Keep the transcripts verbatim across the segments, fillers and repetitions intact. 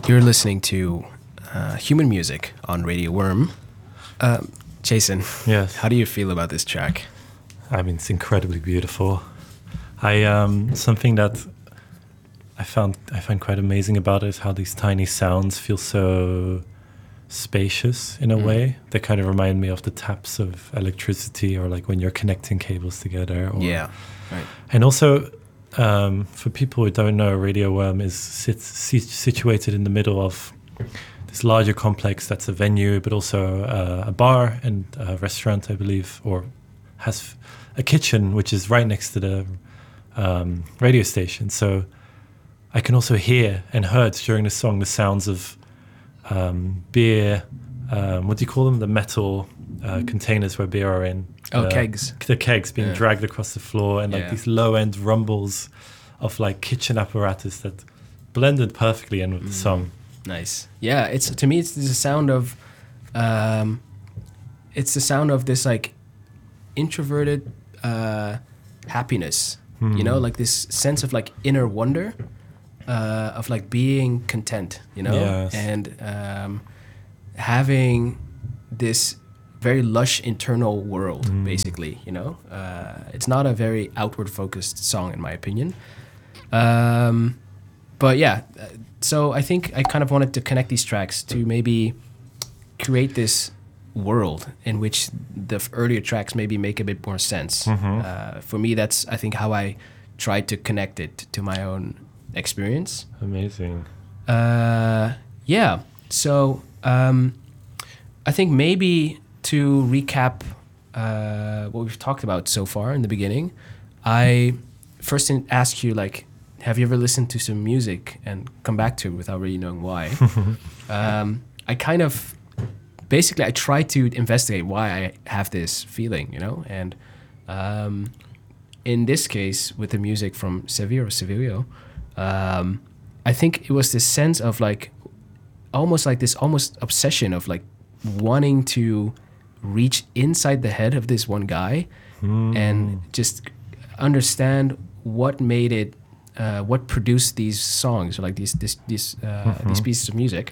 You're listening to uh, Human Music on Radio Worm. Um, Jason, yes. How do you feel about this track? I mean, it's incredibly beautiful. I um, something that I found I find quite amazing about it is how these tiny sounds feel so spacious in a mm. way. They kind of remind me of the taps of electricity, or like when you're connecting cables together. Or, yeah, right. And also, um, for people who don't know, Radio Worm is sit, sit, situated in the middle of this larger complex that's a venue, but also uh, a bar and a restaurant, I believe, or has a kitchen, which is right next to the um, radio station. So I can also hear and heard during the song the sounds of um, beer, um, what do you call them? The metal uh, containers where beer are in. Oh, uh, kegs. The kegs being yeah. dragged across the floor, and like yeah. these low-end rumbles of like kitchen apparatus that blended perfectly in with mm. the song. Nice. Yeah, it's to me it's the sound of um it's the sound of this like introverted uh happiness. Hmm. You know, like this sense of like inner wonder, uh of like being content, you know? Yes. And um having this very lush internal world, mm. basically, you know? Uh it's not a very outward focused song in my opinion. Um but yeah, so I think I kind of wanted to connect these tracks to maybe create this world in which the f- earlier tracks maybe make a bit more sense. Mm-hmm. Uh, for me, that's, I think, how I tried to connect it to my own experience. Amazing. Uh, yeah, so um, I think maybe to recap uh, what we've talked about so far in the beginning, I first ask you, like, have you ever listened to some music and come back to it without really knowing why? um, I kind of, basically, I try to investigate why I have this feeling, you know? And um, in this case, with the music from Seville or Sevillo, um, I think it was this sense of like, almost like this almost obsession of like wanting to reach inside the head of this one guy mm. and just understand what made it, Uh, what produced these songs, or like these this, these uh, mm-hmm. these pieces of music,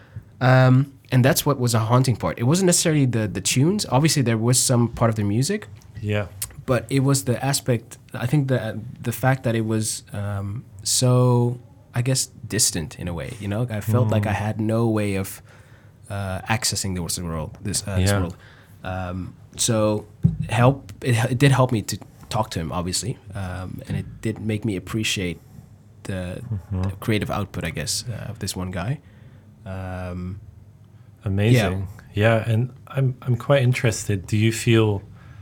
um, and that's what was a haunting part. It wasn't necessarily the the tunes. Obviously, there was some part of the music, yeah, but it was the aspect. I think the the fact that it was um, so, I guess, distant in a way. You know, I felt mm. like I had no way of uh, accessing this world. This, uh, yeah. this world. Um, so help. It, it did help me to talk to him, obviously, um, and it did make me appreciate the, mm-hmm. the creative output, I guess, uh, of this one guy. Um, Amazing, yeah. yeah. And I'm I'm quite interested. Do you feel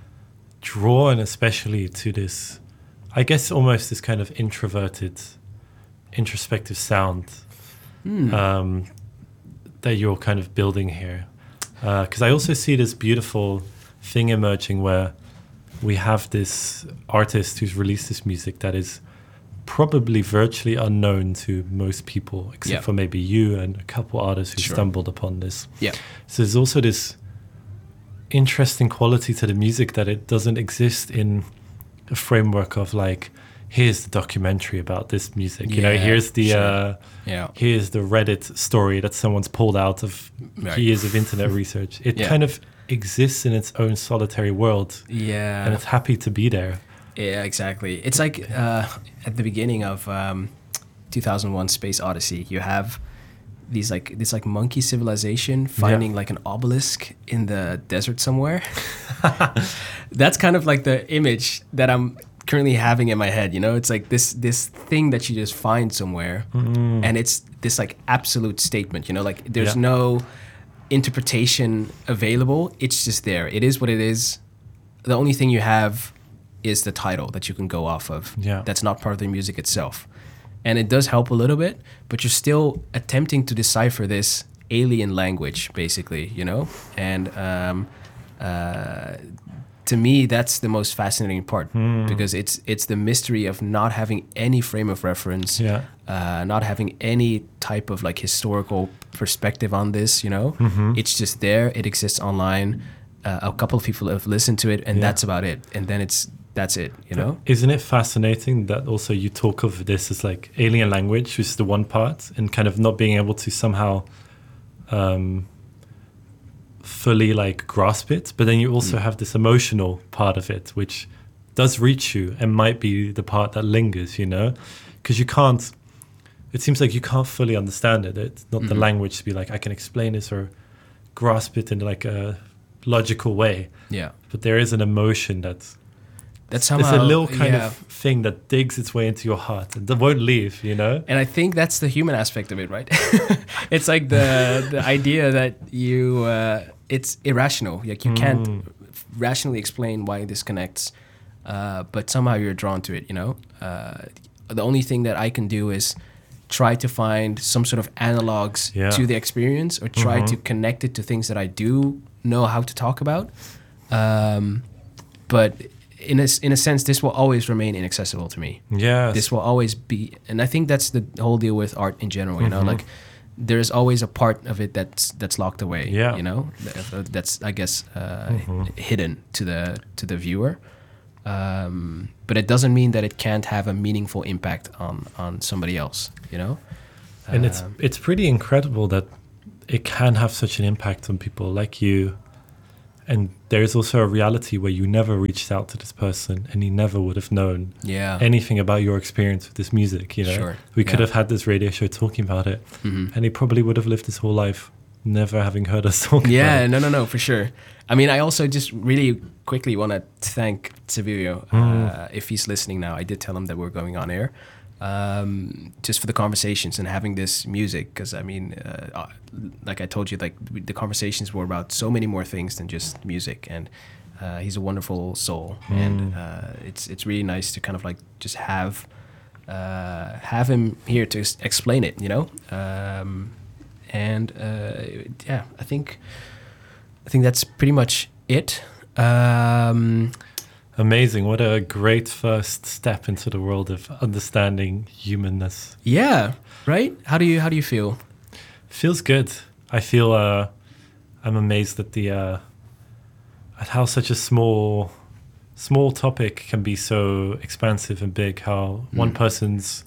drawn, especially to this? I guess almost this kind of introverted, introspective sound mm. um, that you're kind of building here, because uh, I also see this beautiful thing emerging where we have this artist who's released this music that is probably virtually unknown to most people, except yeah. for maybe you and a couple artists who sure. stumbled upon this. Yeah. So there's also this interesting quality to the music that it doesn't exist in a framework of like, here's the documentary about this music. Yeah, you know, here's the sure. uh, yeah. here's the Reddit story that someone's pulled out of right. years of internet research. It yeah. kind of exists in its own solitary world, yeah, and it's happy to be there. Yeah, exactly. It's like uh, at the beginning of um, two thousand one: Space Odyssey. You have these like this like monkey civilization finding yeah. like an obelisk in the desert somewhere. That's kind of like the image that I'm currently having in my head. You know, it's like this this thing that you just find somewhere, mm. and it's this like absolute statement. You know, like there's yeah. no interpretation available. It's just there. It is what it is. The only thing you have is the title that you can go off of. Yeah. That's not part of the music itself. And it does help a little bit, but you're still attempting to decipher this alien language, basically, you know? And um, uh, to me, that's the most fascinating part mm. because it's it's the mystery of not having any frame of reference, yeah. uh, not having any type of like historical perspective on this, you know? Mm-hmm. It's just there. It exists online. Uh, a couple of people have listened to it, and yeah. that's about it. And then it's that's it, you know? Isn't it fascinating that also you talk of this as like alien language, which is the one part, and kind of not being able to somehow um, fully like grasp it, but then you also mm. have this emotional part of it, which does reach you and might be the part that lingers, you know? Because you can't, it seems like you can't fully understand it. It's not mm-hmm. the language to be like, I can explain this or grasp it in like a logical way. Yeah. But there is an emotion that's, That's somehow, there's a little kind yeah. of thing that digs its way into your heart and that won't leave, you know? And I think that's the human aspect of it, right? It's like the the idea that you, uh, it's irrational. Like you mm. can't rationally explain why this connects, uh, but somehow you're drawn to it, you know? Uh, the only thing that I can do is try to find some sort of analogs yeah. to the experience or try mm-hmm. to connect it to things that I do know how to talk about. Um, but in a, in a sense, this will always remain inaccessible to me. Yes. This will always be, and I think that's the whole deal with art in general, you mm-hmm. know, like there's always a part of it that's that's locked away, yeah. you know, that's, I guess, uh, mm-hmm. hidden to the to the viewer. Um, but it doesn't mean that it can't have a meaningful impact on, on somebody else, you know? And um, it's it's pretty incredible that it can have such an impact on people like you. And there is also a reality where you never reached out to this person and you never would have known yeah. anything about your experience with this music, you know? Sure. We could yeah. have had this radio show talking about it mm-hmm. and he probably would have lived his whole life never having heard us talk yeah, about it. Yeah, no, no, no, for sure. I mean, I also just really quickly want to thank Sevilio, mm. uh, if he's listening now. I did tell him that we're going on air, um, just for the conversations and having this music. Because, I mean, uh, like I told you, like the conversations were about so many more things than just music. And uh, he's a wonderful soul. Mm. And uh, it's it's really nice to kind of like just have, uh, have him here to s- explain it, you know? Um, and uh, yeah, I think... I think that's pretty much it. Um, Amazing. What a great first step into the world of understanding humanness. Yeah, right? How do you how do you feel? Feels good. I feel uh, I'm amazed at the uh, at how such a small small topic can be so expansive and big, how mm. one person's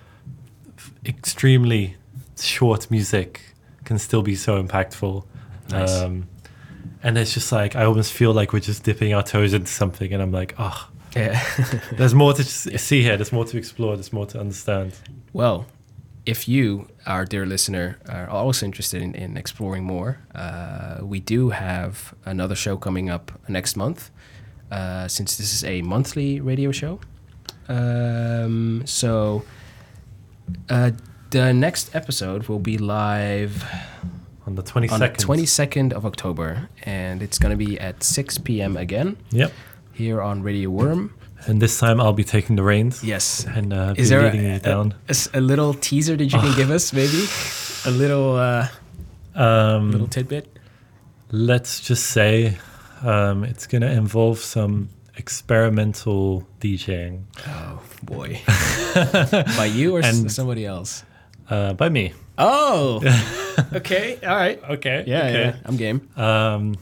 extremely short music can still be so impactful. Nice. Um, And it's just like, I almost feel like we're just dipping our toes into something. And I'm like, oh, yeah. there's more to see here. There's more to explore. There's more to understand. Well, if you, our dear listener, are also interested in, in exploring more, uh, we do have another show coming up next month, uh, since this is a monthly radio show. Um, so uh, the next episode will be live... On the twenty-second. On the twenty-second of October. And it's going to be at six p.m. again. Yep. Here on Radio Worm. And this time I'll be taking the reins. Yes. And uh, Is be there leading a, you down. A, a, a little teaser that you can give us, maybe? A little, uh, um, little tidbit? Let's just say um, it's going to involve some experimental DJing. Oh, boy. By you or and, somebody else? Uh, by me. Oh, okay, all right, okay, yeah, okay. yeah, I'm game. Um,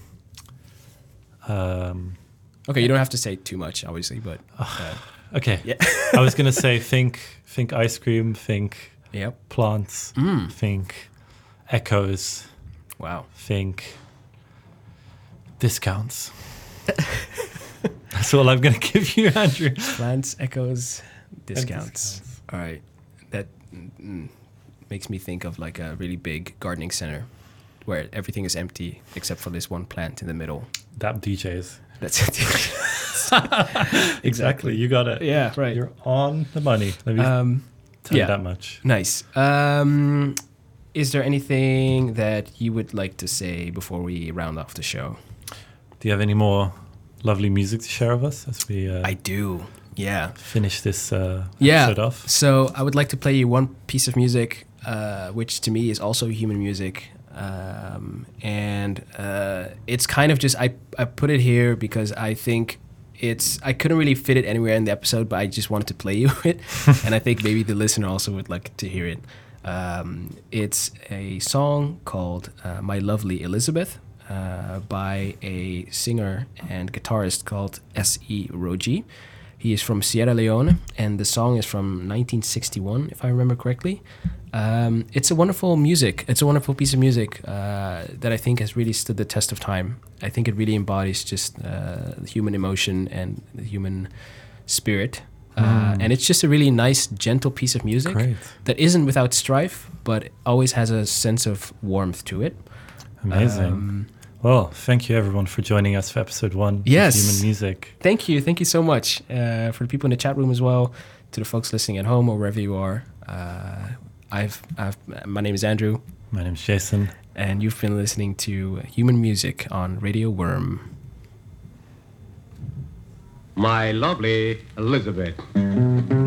um, okay, you don't have to say too much, obviously, but uh, okay. Yeah. I was gonna say think, think ice cream, think yep. plants, mm. think echoes. Wow. Think discounts. That's all I'm gonna give you, Andrew. Plants, echoes, discounts. discounts. All right, that. Mm, makes me think of like a really big gardening center where everything is empty except for this one plant in the middle. That D Js. That's it. Exactly. You got it. Yeah, right. You're on the money. Let me um, tell yeah. you that much. Nice. Um, is there anything that you would like to say before we round off the show? Do you have any more lovely music to share with us as we... Uh, I do. Yeah. Finish this uh, yeah. episode off? So I would like to play you one piece of music, uh, which to me is also human music. Um, and uh, it's kind of just, I, I put it here because I think it's, I couldn't really fit it anywhere in the episode, but I just wanted to play you it. And I think maybe the listener also would like to hear it. Um, it's a song called uh, My Lovely Elizabeth uh, by a singer and guitarist called S E Roji. He is from Sierra Leone, and the song is from nineteen sixty-one, if I remember correctly. Um, it's a wonderful music. It's a wonderful piece of music uh, that I think has really stood the test of time. I think it really embodies just uh, the human emotion and the human spirit. Uh, Mm. and it's just a really nice, gentle piece of music Great. that isn't without strife, but always has a sense of warmth to it. Amazing. Um, Well, thank you everyone for joining us for episode one Yes. of Human Music. Thank you. Thank you so much uh, for the people in the chat room as well, to the folks listening at home or wherever you are. Uh, I've, I've, my name is Andrew, My name's Jason. and you've been listening to Human Music on Radio Worm. My lovely Elizabeth.